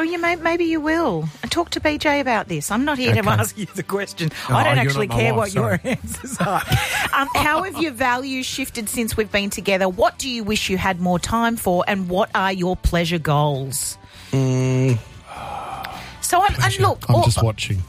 Well, maybe you will. Talk to BJ about this. I'm not here to ask you the question. I don't actually care what your answers are. How have your values shifted since we've been together? What do you wish you had more time for? And what are your pleasure goals? So I'm just watching.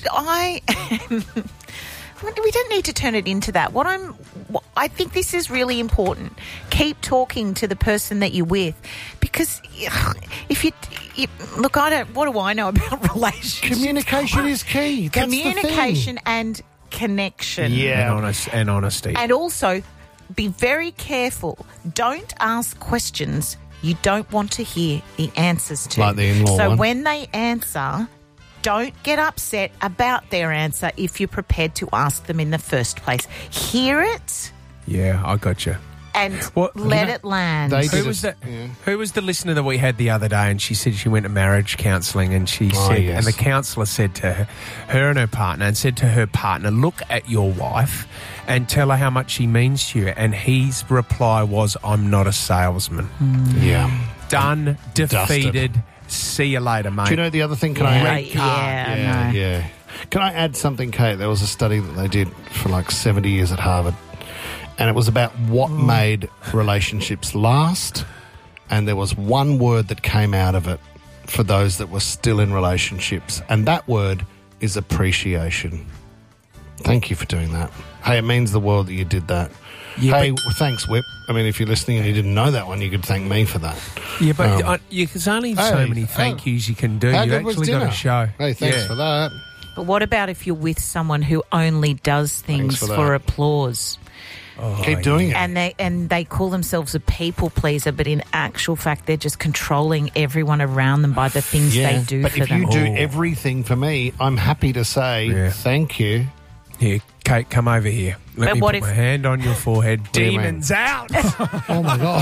We don't need to turn it into that. I think this is really important. Keep talking to the person that you're with, because if you look, what do I know about relationships? Communication is key. That's communication the thing. And connection. Yeah, and honesty. And also, be very careful. Don't ask questions you don't want to hear the answers to. Like the in-law So one. when they answer, don't get upset about their answer if you're prepared to ask them in the first place. Hear it. Yeah, I got you. And let it land. Who was the listener that we had the other day, and she said she went to marriage counselling, and she said, yes. and the counsellor said to her and her partner, and said to her partner, look at your wife and tell her how much she means to you. And his reply was, I'm not a salesman. Yeah. Done, defeated. See you later, mate. Do you know the other thing? Can I add? Yeah. Can I add something, Kate? There was a study that they did for like 70 years at Harvard, and it was about what made relationships last, and there was one word that came out of it for those that were still in relationships, and that word is appreciation. Thank you for doing that. Hey, it means the world that you did that. Yeah, hey, thanks, Whip. I mean, if you're listening and you didn't know that one, you could thank me for that. Yeah, but there's only so many thank yous you can do. You actually got to show. Hey, thanks for that. But what about if you're with someone who only does things for applause? Keep doing it. And they call themselves a people pleaser, but in actual fact, they're just controlling everyone around them by the things they do for them. But if you do everything for me, I'm happy to say thank you. Here, Kate, come over here. Let me put my hand on your forehead. Demons out! Oh, my God.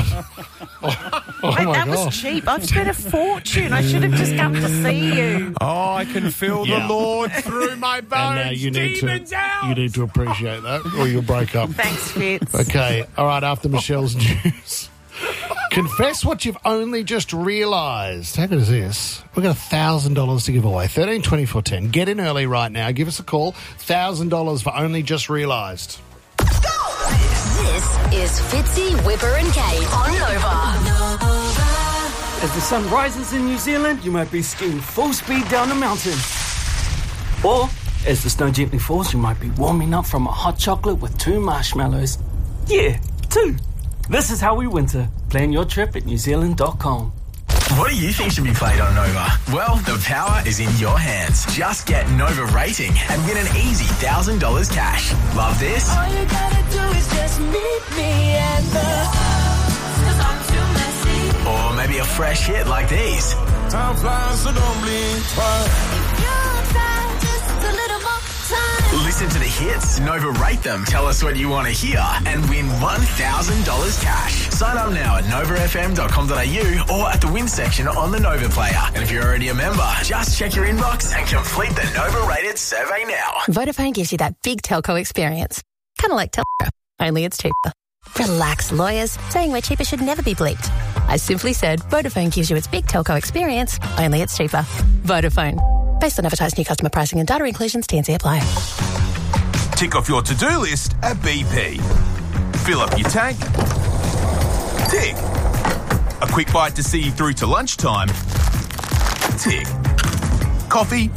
That was cheap. I've spent a fortune. I should have just come to see you. Oh, I can feel the Lord through my bones. And you Demons out! You need to appreciate that, or you'll break up. Thanks, Fitz. Okay, all right, after Michelle's news. Confess what you've only just realised. How good is this? We've got $1,000 to give away. 13 24 10. Get in early right now. Give us a call. $1,000 for only just realised. This is Fitzy, Whipper and Kate on Nova. As the sun rises in New Zealand, you might be skiing full speed down a mountain. Or, as the snow gently falls, you might be warming up from a hot chocolate with 2 marshmallows. Yeah, 2. This is how we winter. Plan your trip at newzealand.com. What do you think should be played on Nova? Well, the power is in your hands. Just get Nova Rating and win an easy $1,000 cash. Love this? All you gotta do is just meet me at the cause I'm too messy. Or maybe a fresh hit like these. Time flies, so don't blink twice. If you're trying just a little more time. Listen to the hits, Nova Rate them, tell us what you want to hear, and win $1,000 cash. Sign up now at novafm.com.au or at the win section on the Nova player. And if you're already a member, just check your inbox and complete the Nova Rated survey now. Vodafone gives you that big telco experience. Kind of like Telco, only it's cheaper. Relax, lawyers. Saying we're cheaper should never be bleeped. I simply said Vodafone gives you its big telco experience, only it's cheaper. Vodafone. Based on advertised new customer pricing and data inclusions, T&C apply. Tick off your to-do list at BP. Fill up your tank. Tick. A quick bite to see you through to lunchtime. Tick. Coffee.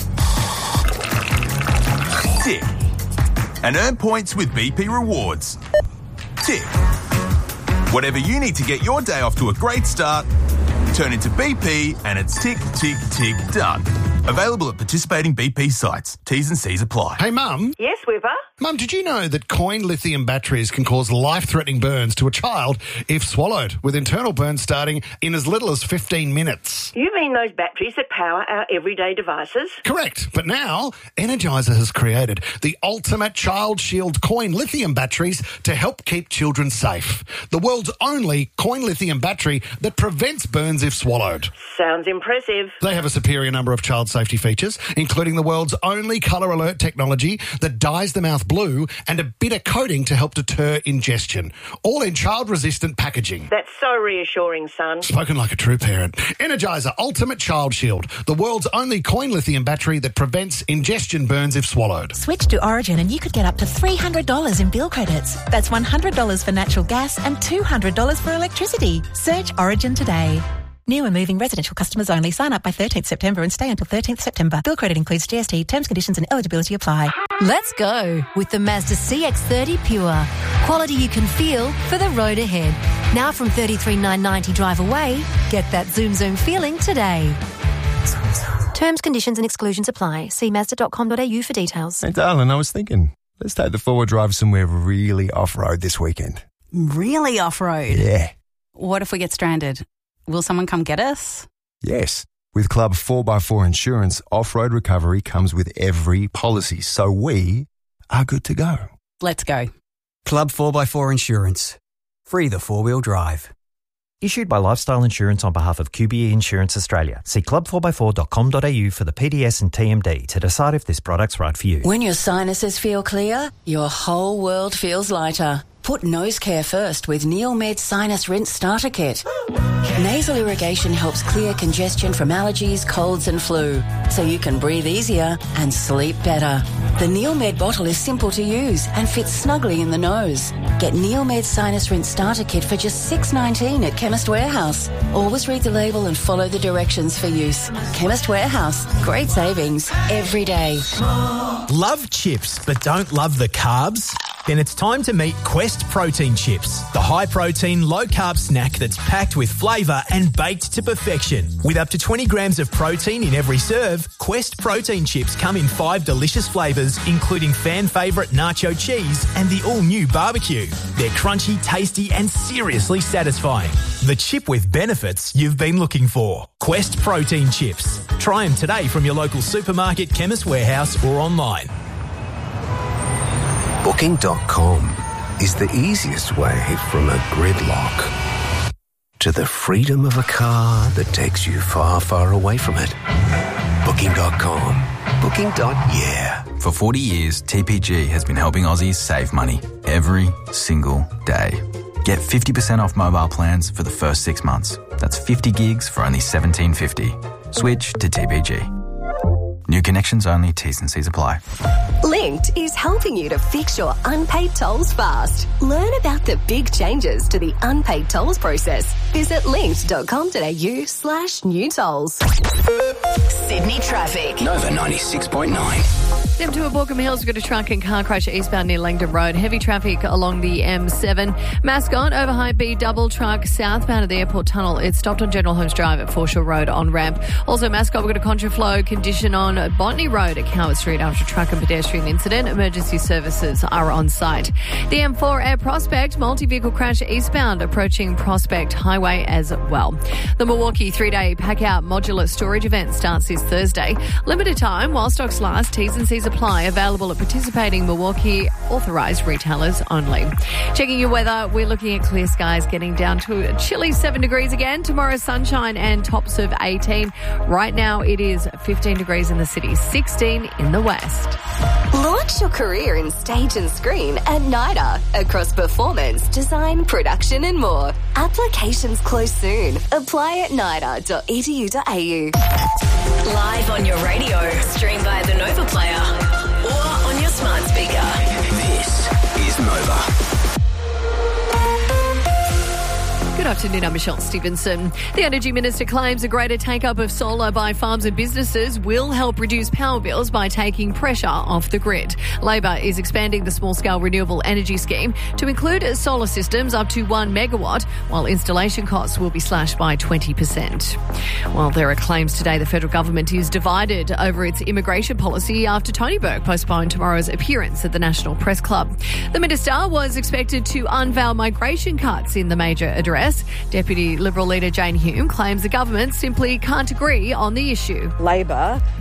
Tick. And earn points with BP Rewards. Tick. Whatever you need to get your day off to a great start, turn into BP and it's tick, tick, tick, done. Available at participating BP sites. T's and C's apply. Hey, Mum. Yes, Whipper? Mum, did you know that coin lithium batteries can cause life-threatening burns to a child if swallowed, with internal burns starting in as little as 15 minutes? You mean those batteries that power our everyday devices? Correct. But now, Energizer has created the ultimate child shield coin lithium batteries to help keep children safe. The world's only coin lithium battery that prevents burns if swallowed. Sounds impressive. They have a superior number of child-safe safety features, including the world's only colour alert technology that dyes the mouth blue and a bitter coating to help deter ingestion. All in child-resistant packaging. That's so reassuring, son. Spoken like a true parent. Energizer Ultimate Child Shield, the world's only coin lithium battery that prevents ingestion burns if swallowed. Switch to Origin and you could get up to $300 in bill credits. That's $100 for natural gas and $200 for electricity. Search Origin today. New and moving residential customers only. Sign up by 13th September and stay until 13th September. Bill credit includes GST. Terms, conditions and eligibility apply. Let's go with the Mazda CX-30 Pure. Quality you can feel for the road ahead. Now from $33,990 drive away, get that zoom feeling today. Terms, conditions and exclusions apply. See Mazda.com.au for details. Hey, darling, I was thinking, let's take the four-wheel drive somewhere really off-road this weekend. Really off-road? Yeah. What if we get stranded? Will someone come get us? Yes. With Club 4x4 Insurance, off-road recovery comes with every policy, so we are good to go. Let's go. Club 4x4 Insurance. Free the four-wheel drive. Issued by Lifestyle Insurance on behalf of QBE Insurance Australia. See club4x4.com.au for the PDS and TMD to decide if this product's right for you. When your sinuses feel clear, your whole world feels lighter. Put nose care first with Neomed Sinus Rinse Starter Kit. Nasal irrigation helps clear congestion from allergies, colds and flu, so you can breathe easier and sleep better. The Neomed bottle is simple to use and fits snugly in the nose. Get Neomed Sinus Rinse Starter Kit for just $6.19 at Chemist Warehouse. Always read the label and follow the directions for use. Chemist Warehouse. Great savings every day. Love chips but don't love the carbs? Then it's time to meet Quest Protein Chips, the high-protein, low-carb snack that's packed with flavour and baked to perfection. With up to 20 grams of protein in every serve, Quest Protein Chips come in 5 delicious flavours, including fan favourite nacho cheese and the all-new barbecue. They're crunchy, tasty and seriously satisfying. The chip with benefits you've been looking for. Quest Protein Chips. Try them today from your local supermarket, Chemist Warehouse or online. Booking.com is the easiest way from a gridlock to the freedom of a car that takes you far, far away from it. Booking.com. Booking.yeah. For 40 years, TPG has been helping Aussies save money every single day. Get 50% off mobile plans for the first 6 months. That's 50 gigs for only $17.50. Switch to TPG. New connections only, T's and C's apply. Linked is helping you to fix your unpaid tolls fast. Learn about the big changes to the unpaid tolls process. Visit linked.com.au/new tolls. Sydney traffic. Nova 96.9. Them to Borkham Hills, we've got a truck and car crash eastbound near Langdon Road. Heavy traffic along the M7. Mascot, over high B double truck southbound of the airport tunnel. It's stopped on General Holmes Drive at Foreshore Road on ramp. Also, Mascot, we've got a contraflow condition on Botany Road at Cowart Street after a truck and pedestrian incident. Emergency services are on site. The M4 at Prospect, multi-vehicle crash eastbound approaching Prospect Highway as well. The Milwaukee 3-day pack-out modular storage event starts this Thursday. Limited time while stocks last. T's and C's apply. Available at participating Milwaukee authorised retailers only. Checking your weather, we're looking at clear skies getting down to a chilly 7 degrees again. Tomorrow, sunshine and tops of 18. Right now, it is 15 degrees in the city, 16 in the west. Launch your career in stage and screen at NIDA across performance, design, production and more. Applications close soon. Apply at nida.edu.au. Live on your radio, stream via the Nova Player or on your smart speaker. This is Nova. Good afternoon, I'm Michelle Stevenson. The Energy Minister claims a greater take-up of solar by farms and businesses will help reduce power bills by taking pressure off the grid. Labor is expanding the small-scale renewable energy scheme to include solar systems up to 1 megawatt, while installation costs will be slashed by 20%. While there are claims today the federal government is divided over its immigration policy after Tony Burke postponed tomorrow's appearance at the National Press Club. The minister was expected to unveil migration cuts in the major address. Deputy Liberal leader Jane Hume claims the government simply can't agree on the issue. Labor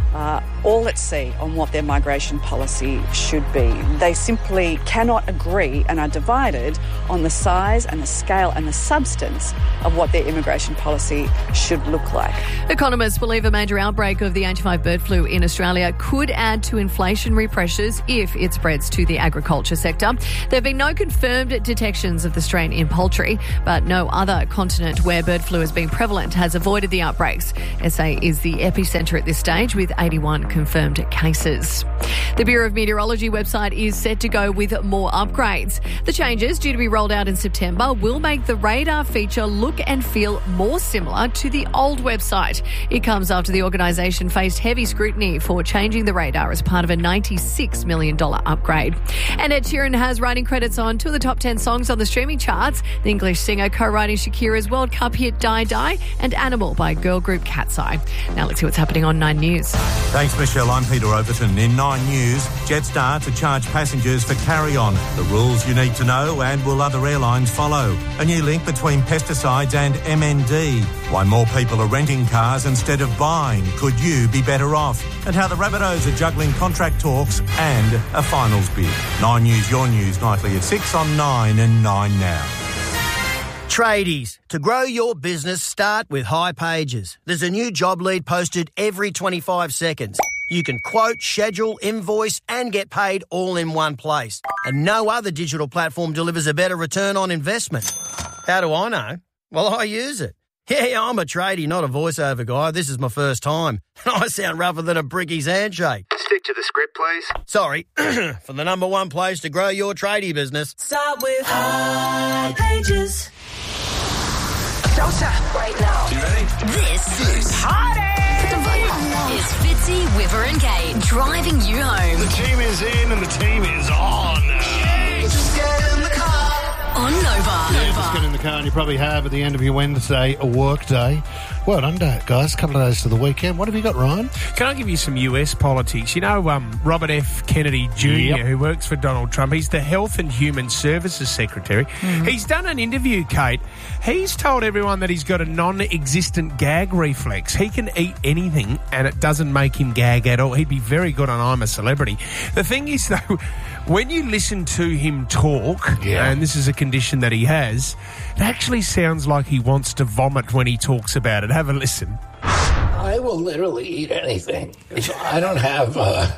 all at sea on what their migration policy should be. They simply cannot agree and are divided on the size and the scale and the substance of what their immigration policy should look like. Economists believe a major outbreak of the H5 bird flu in Australia could add to inflationary pressures if it spreads to the agriculture sector. There have been no confirmed detections of the strain in poultry, but no other continent where bird flu has been prevalent has avoided the outbreaks. SA is the epicentre at this stage with 81 confirmed cases. The Bureau of Meteorology website is set to go with more upgrades. The changes, due to be rolled out in September, will make the radar feature look and feel more similar to the old website. It comes after the organisation faced heavy scrutiny for changing the radar as part of a $96 million upgrade. And Ed Sheeran has writing credits on two of the top 10 songs on the streaming charts. The English singer co-writing Shakira's World Cup hit Die Die and Animal by girl group Cat's Eye. Now let's see what's happening on 9 News. Thanks, Michelle. I'm Peter Overton. In 9 News, Jetstar to charge passengers for carry-on. The rules you need to know, and will other airlines follow? A new link between pesticides and MND. Why more people are renting cars instead of buying. Could you be better off? And how the Rabbitohs are juggling contract talks and a finals bid. 9 News, your news, nightly at 6 on 9 and 9 now. Tradies, to grow your business, start with High Pages. There's a new job lead posted every 25 seconds. You can quote, schedule, invoice and get paid all in one place. And no other digital platform delivers a better return on investment. How do I know? Well, I use it. Yeah, I'm a tradie, not a voiceover guy. This is my first time. I sound rougher than a bricky's handshake. Stick to the script, please. Sorry, for the number one place to grow your tradie business. Start with High Pages. Showtime right now. You ready? This is Put the volume on. It's Fitzy, Whipper and Kate driving you home. The team is in and the team is on. Just get in the car. On Nova. Yeah, just get in the car, and you probably have at the end of your Wednesday, a work day. Well done, guys. A couple of days to the weekend. What have you got, Ryan? Can I give you some US politics? You know, Robert F. Kennedy Jr., who works for Donald Trump, he's the Health and Human Services Secretary. Mm. He's done an interview, Kate. He's told everyone that he's got a non-existent gag reflex. He can eat anything, and it doesn't make him gag at all. He'd be very good on I'm a Celebrity. The thing is, though, when you listen to him talk, and this is a condition that he has, it actually sounds like he wants to vomit when he talks about it. Have a listen. I will literally eat anything. I don't have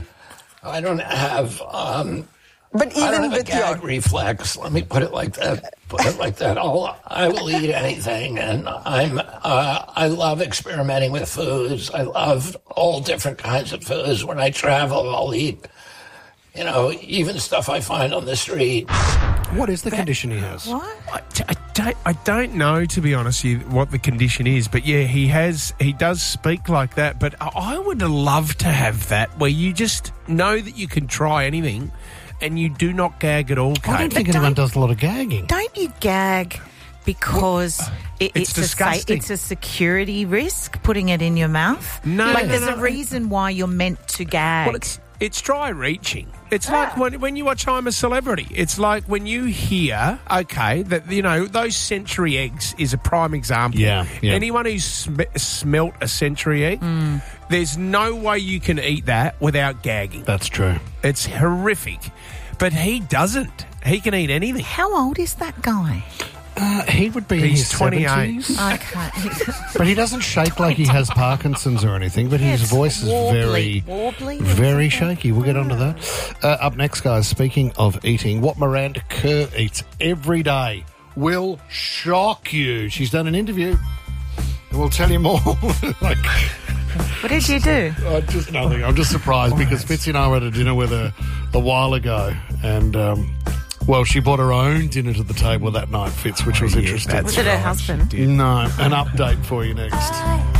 a gag reflex. Let me put it like that. I will eat anything, and I love experimenting with foods. I love all different kinds of foods. When I travel, I'll eat, even stuff I find on the street. What is the condition he has? What? I don't know, to be honest with you, what the condition is, but yeah, he does speak like that. But I would love to have that, where you just know that you can try anything and you do not gag at all, Kate. I don't think anyone does a lot of gagging. Don't you gag because it's disgusting. It's a security risk putting it in your mouth? No. There's a reason why you're meant to gag. Well, it's dry reaching. It's like when you watch I'm a Celebrity. It's like when you hear, okay, that, those century eggs is a prime example. Yeah. Anyone who's smelt a century egg, there's no way you can eat that without gagging. That's true. It's horrific. But he doesn't. He can eat anything. How old is that guy? He would be in his 28. 70s. Okay. But he doesn't shake like he has Parkinson's or anything, but his voice is very shaky. We'll get onto that. Up next, guys, speaking of eating, what Miranda Kerr eats every day will shock you. She's done an interview, and we'll tell you more. What did you do? Just nothing. I'm just surprised because Fitzy and I were at a dinner with her a while ago, and she brought her own dinner to the table that night, Fitz, which was interesting. Was it her husband? No, an update for you next.